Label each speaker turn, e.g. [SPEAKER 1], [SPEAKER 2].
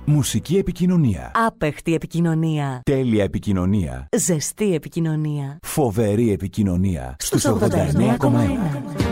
[SPEAKER 1] Μουσική επικοινωνία.
[SPEAKER 2] Άπεχτη επικοινωνία.
[SPEAKER 1] Τέλεια επικοινωνία.
[SPEAKER 2] Ζεστή επικοινωνία.
[SPEAKER 1] Φοβερή επικοινωνία. Στους 89,1.